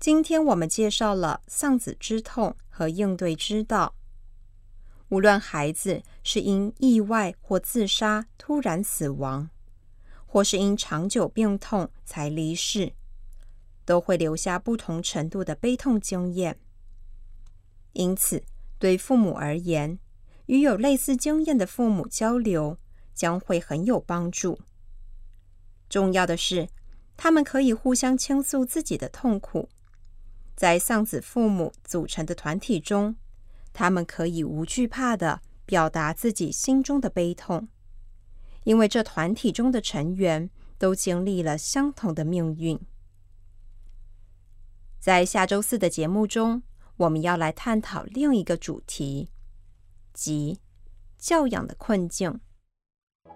今天我们介绍了丧子之痛和应对之道。无论孩子是因意外或自杀突然死亡，或是因长久病痛才离世，都会留下不同程度的悲痛经验。因此，对父母而言，与有类似经验的父母交流将会很有帮助。重要的是，他们可以互相倾诉自己的痛苦。在丧子父母组成的团体中，他们可以无惧怕地表达自己心中的悲痛，因为这团体中的成员都经历了相同的命运。在下周四的节目中，我们要来探讨另一个主题，即教养的困境